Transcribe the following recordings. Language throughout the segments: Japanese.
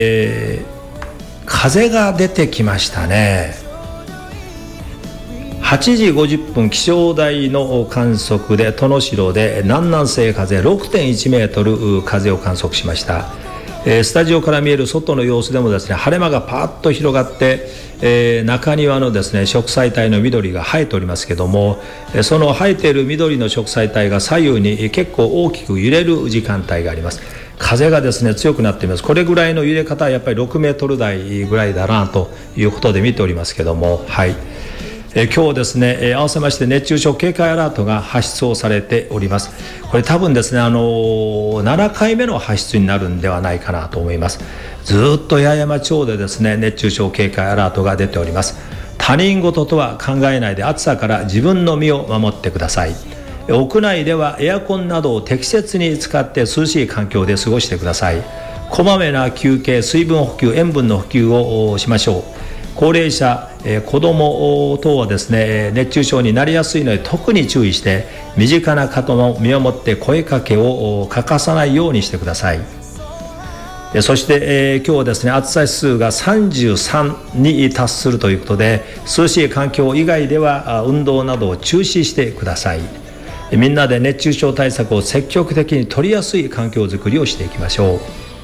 風が出てきましたね。8時50分気象台の観測で殿代で南南西風 6.1 メートル風を観測しました。スタジオから見える外の様子でもですね、晴れ間がパーッと広がって、中庭のですね植栽帯の緑が生えておりますけども、その生えている緑の植栽帯が左右に結構大きく揺れる時間帯があります。風がですね強くなっています。これぐらいの揺れ方はやっぱり6メートル台ぐらいだなということで見ておりますけども、はい。今日ですね、合わせまして熱中症警戒アラートが発出をされております。これ多分ですね、7回目の発出になるんではないかなと思います。ずっと八重山町でですね熱中症警戒アラートが出ております。他人事とは考えないで暑さから自分の身を守ってください。屋内ではエアコンなどを適切に使って涼しい環境で過ごしてください。こまめな休憩、水分補給、塩分の補給をしましょう。高齢者、子ども等はですね熱中症になりやすいので特に注意して、身近な方も見守って声かけを欠かさないようにしてください。そして、今日はですね暑さ指数が33に達するということで、涼しい環境以外では運動などを中止してください。みんなで熱中症対策を積極的に取りやすい環境づくりをしていきましょ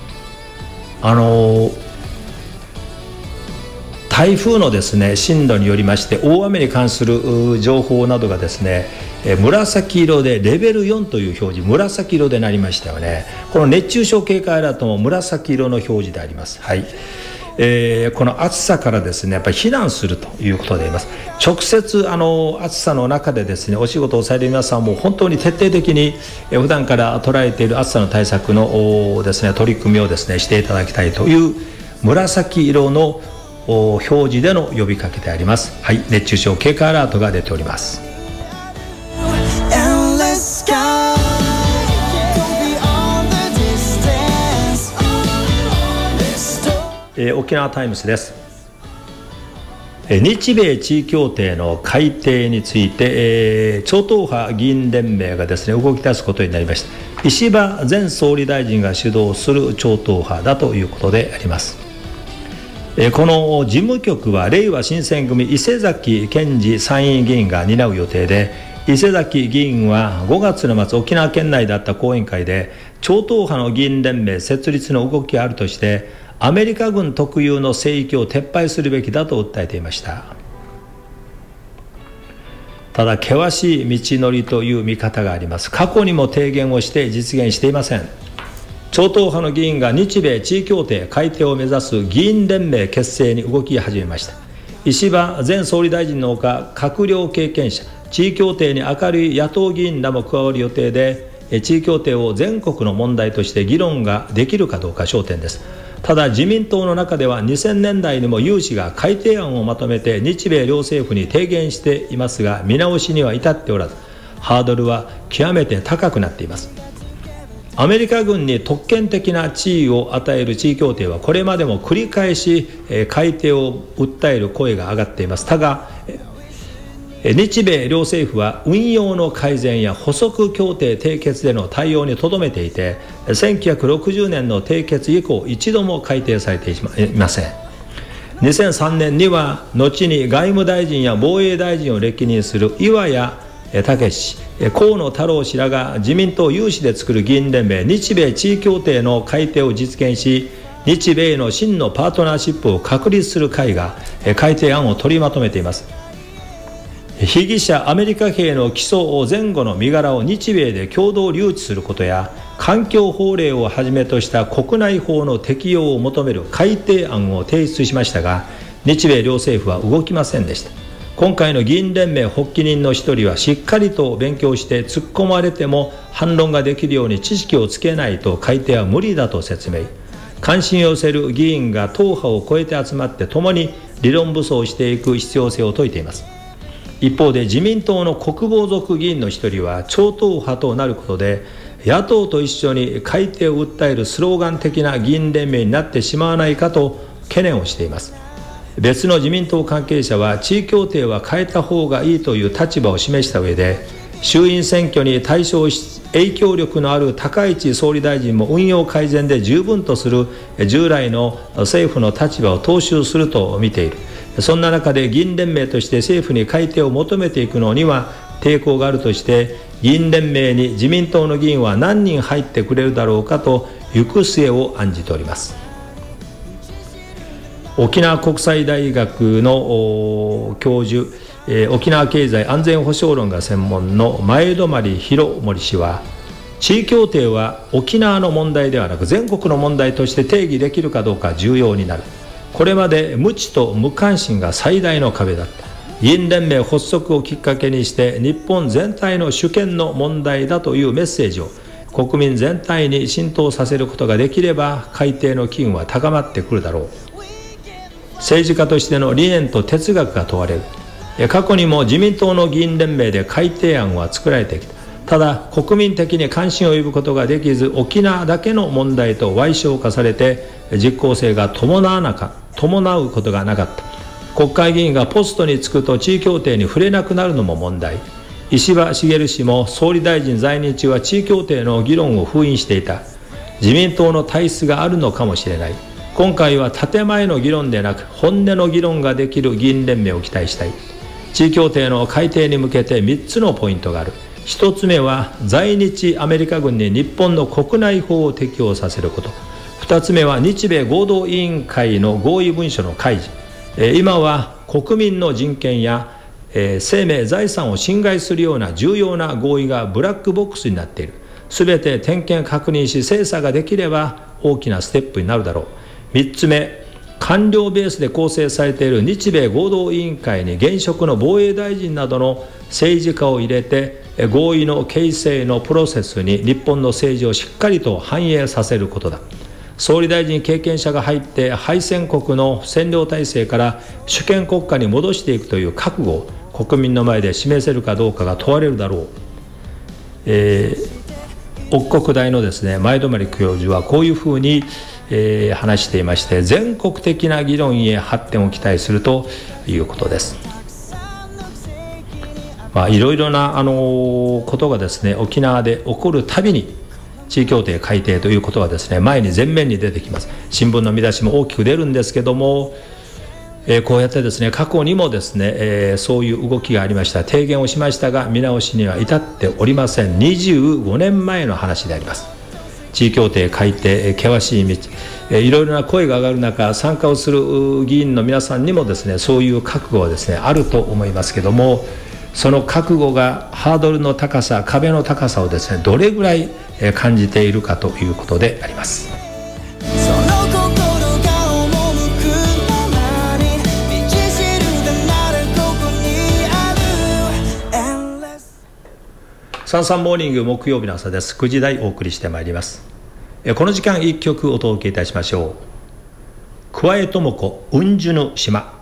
う。台風のですね進路によりまして大雨に関する情報などがですね紫色でレベル4という表示、紫色でなりましたよね。この熱中症警戒アラートも紫色の表示であります。はい。この暑さからですねやっぱり避難するということであります。直接暑さの中でですねお仕事をされる皆さんも本当に徹底的に普段から捉えている暑さの対策のですね取り組みをですねしていただきたいという紫色の表示での呼びかけであります。はい、熱中症警戒アラートが出ております。沖縄タイムスです。日米地位協定の改定について、超党派議員連盟がですね動き出すことになりました。石破前総理大臣が主導する超党派だということであります。この事務局はれいわ新選組伊勢崎健二参院議員が担う予定で、伊勢崎議員は5月の末沖縄県内であった講演会で超党派の議員連盟設立の動きがあるとしてアメリカ軍特有の聖域を撤廃するべきだと訴えていました。ただ険しい道のりという見方があります。過去にも提言をして実現していません。超党派の議員が日米地位協定改定を目指す議員連盟結成に動き始めました。石破前総理大臣のほか閣僚経験者、地位協定に明るい野党議員らも加わる予定で、地位協定を全国の問題として議論ができるかどうか焦点です。ただ自民党の中では2000年代にも有志が改定案をまとめて日米両政府に提言していますが、見直しには至っておらずハードルは極めて高くなっています。アメリカ軍に特権的な地位を与える地位協定はこれまでも繰り返し改定を訴える声が上がっています。ただ日米両政府は運用の改善や補足協定締結での対応にとどめていて、1960年の締結以降一度も改定されていません。2003年には後に外務大臣や防衛大臣を歴任する岩谷武氏、河野太郎氏らが自民党有志で作る議員連盟日米地位協定の改定を実現し、日米の真のパートナーシップを確立する会が改定案を取りまとめています。被疑者アメリカ兵の起訴前後の身柄を日米で共同留置することや環境法令をはじめとした国内法の適用を求める改定案を提出しましたが、日米両政府は動きませんでした。今回の議員連盟発起人の一人はしっかりと勉強して突っ込まれても反論ができるように知識をつけないと改定は無理だと説明。関心を寄せる議員が党派を超えて集まって共に理論武装していく必要性を説いています。一方で自民党の国防族議員の一人は超党派となることで野党と一緒に改定を訴えるスローガン的な議員連盟になってしまわないかと懸念をしています。別の自民党関係者は地位協定は変えた方がいいという立場を示した上で衆院選挙に対象し影響力のある高市総理大臣も運用改善で十分とする従来の政府の立場を踏襲すると見ている。そんな中で議員連盟として政府に改定を求めていくのには抵抗があるとして、議員連盟に自民党の議員は何人入ってくれるだろうかと行く末を案じております。沖縄国際大学の教授、沖縄経済安全保障論が専門の前泊博盛氏は、地位協定は沖縄の問題ではなく全国の問題として定義できるかどうか重要になる。これまで無知と無関心が最大の壁だった。議員連盟発足をきっかけにして日本全体の主権の問題だというメッセージを国民全体に浸透させることができれば改定の機運は高まってくるだろう。政治家としての理念と哲学が問われる。過去にも自民党の議員連盟で改定案は作られてきた。ただ国民的に関心を呼ぶことができず、沖縄だけの問題と矮小化されて実効性が伴うことがなかった。国会議員がポストに就くと地位協定に触れなくなるのも問題。石破茂氏も総理大臣在任中は地位協定の議論を封印していた。自民党の体質があるのかもしれない。今回は建前の議論でなく本音の議論ができる議員連盟を期待したい。地位協定の改定に向けて3つのポイントがある。1つ目は在日アメリカ軍に日本の国内法を適用させること。2つ目は日米合同委員会の合意文書の開示。今は国民の人権や生命財産を侵害するような重要な合意がブラックボックスになっている。すべて点検確認し精査ができれば大きなステップになるだろう。3つ目、官僚ベースで構成されている日米合同委員会に現職の防衛大臣などの政治家を入れて合意の形成のプロセスに日本の政治をしっかりと反映させることだ。総理大臣経験者が入って敗戦国の占領体制から主権国家に戻していくという覚悟を国民の前で示せるかどうかが問われるだろう。奥国大のですね前泊教授はこういうふうに話していまして、全国的な議論へ発展を期待するということです。いろいろなことがですね沖縄で起こるたびに地位協定改定ということはですね前面に出てきます。新聞の見出しも大きく出るんですけども、こうやってですね過去にもですね、そういう動きがありました。提言をしましたが見直しには至っておりません。25年前の話であります。地位協定改定険しい道、いろいろな声が上がる中参加をする議員の皆さんにもですねそういう覚悟はですねあると思いますけども、その覚悟がハードルの高さ壁の高さをですねどれぐらい感じているかということであります。サンサンモーニング木曜日の朝です。9時台お送りしてまいります。この時間1曲お届けいたしましょう。桑江智子うんじゅぬ島。